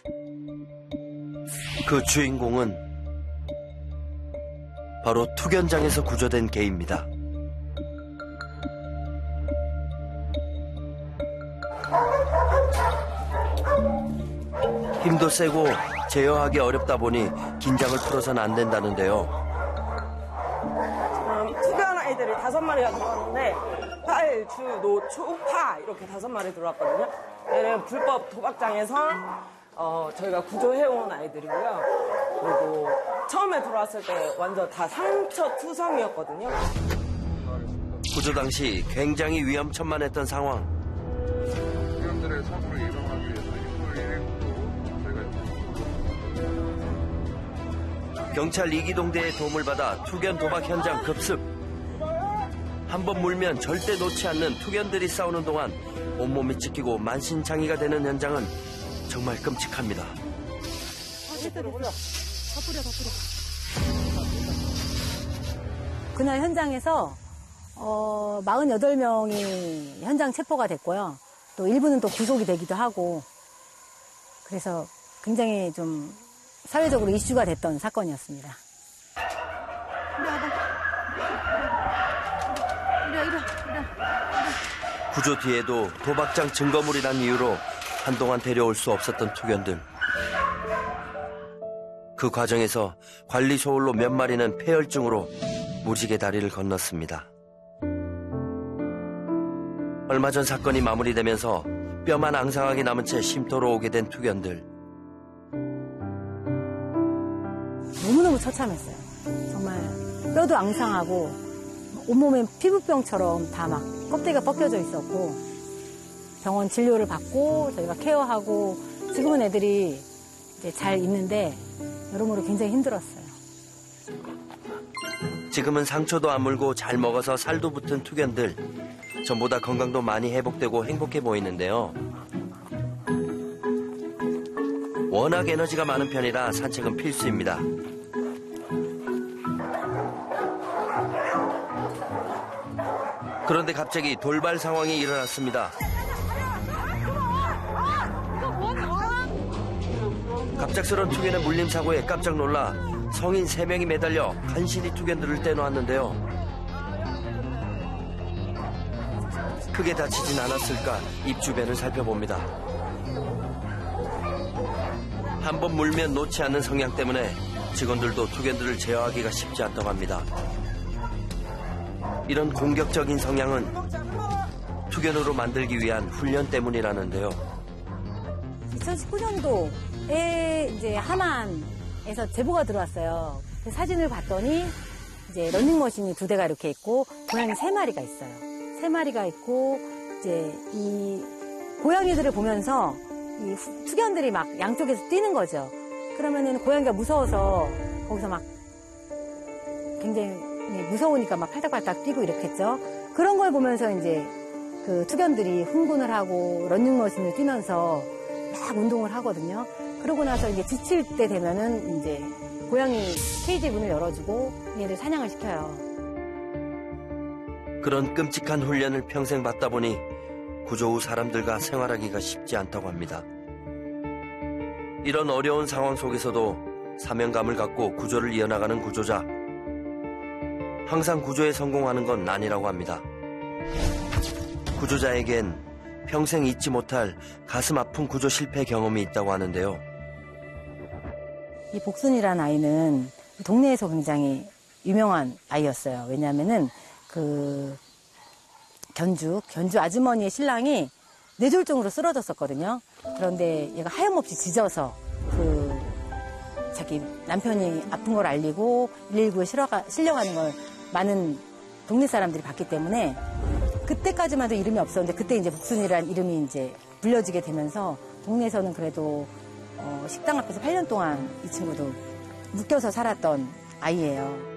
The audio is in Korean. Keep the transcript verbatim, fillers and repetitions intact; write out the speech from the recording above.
그 주인공은 바로 투견장에서 구조된 개입니다. 힘도 세고 제어하기 어렵다 보니 긴장을 풀어서는 안 된다는데요. 지금 투견 아이들이 다섯 마리가 들어왔는데 팔, 주, 노, 초, 파 이렇게 다섯 마리 들어왔거든요. 얘는 불법 도박장에서 어, 저희가 구조해온 아이들이고요. 그리고 처음에 들어왔을 때 완전 다 상처투성이었거든요. 구조 당시 굉장히 위험천만했던 상황. 투견들의 사고를 예방하기 위해서 저희가 경찰 이기동대의 도움을 받아 투견 도박 현장 급습. 한 번 물면 절대 놓지 않는 투견들이 싸우는 동안 온몸이 찢기고 만신창이가 되는 현장은 정말 끔찍합니다. 그날 현장에서 어, 사십팔 명이 현장 체포가 됐고요. 또 일부는 또 구속이 되기도 하고 그래서 굉장히 좀 사회적으로 이슈가 됐던 사건이었습니다. 구조 뒤에도 도박장 증거물이란 이유로 한동안 데려올 수 없었던 투견들. 그 과정에서 관리 소홀로 몇 마리는 폐혈증으로 무지개 다리를 건넜습니다. 얼마 전 사건이 마무리되면서 뼈만 앙상하게 남은 채 쉼터로 오게 된 투견들. 너무너무 처참했어요. 정말 뼈도 앙상하고 온몸에 피부병처럼 다 막 껍데기가 벗겨져 있었고 병원 진료를 받고 저희가 케어하고 지금은 애들이 이제 잘 있는데 여러모로 굉장히 힘들었어요. 지금은 상처도 안 물고 잘 먹어서 살도 붙은 투견들. 전보다 건강도 많이 회복되고 행복해 보이는데요. 워낙 에너지가 많은 편이라 산책은 필수입니다. 그런데 갑자기 돌발 상황이 일어났습니다. 갑작스런 투견의 물림 사고에 깜짝 놀라 성인 세 명이 매달려 간신히 투견들을 떼놓았는데요. 크게 다치진 않았을까 입 주변을 살펴봅니다. 한 번 물면 놓지 않는 성향 때문에 직원들도 투견들을 제어하기가 쉽지 않다고 합니다. 이런 공격적인 성향은 투견으로 만들기 위한 훈련 때문이라는데요. 이천십구 년도에 이제 하만에서 제보가 들어왔어요. 그 사진을 봤더니 이제 러닝머신이 두 대가 이렇게 있고 고양이 세 마리가 있어요. 세 마리가 있고 이제 이 고양이들을 보면서 이 투견들이 막 양쪽에서 뛰는 거죠. 그러면은 고양이가 무서워서 거기서 막 굉장히 무서우니까 막 팔딱팔딱 뛰고 이렇겠죠. 그런 걸 보면서 이제 그 투견들이 흥분을 하고 러닝머신을 뛰면서 막 운동을 하거든요. 그러고 나서 이제 지칠 때 되면은 이제 고양이 케이지 문을 열어주고 얘를 사냥을 시켜요. 그런 끔찍한 훈련을 평생 받다 보니 구조 후 사람들과 생활하기가 쉽지 않다고 합니다. 이런 어려운 상황 속에서도 사명감을 갖고 구조를 이어나가는 구조자. 항상 구조에 성공하는 건 아니라고 합니다. 구조자에겐 평생 잊지 못할 가슴 아픈 구조 실패 경험이 있다고 하는데요. 이 복순이라는 아이는 동네에서 굉장히 유명한 아이였어요. 왜냐하면은 그 견주, 견주 아주머니의 신랑이 뇌졸중으로 쓰러졌었거든요. 그런데 얘가 하염없이 짖어서 그 자기 남편이 아픈 걸 알리고 일일구에 실려가는 걸 많은 동네 사람들이 봤기 때문에 그때까지만 해도 이름이 없었는데 그때 이제 복순이라는 이름이 이제 불려지게 되면서 동네에서는 그래도 어 식당 앞에서 팔 년 동안 이 친구도 묶여서 살았던 아이예요.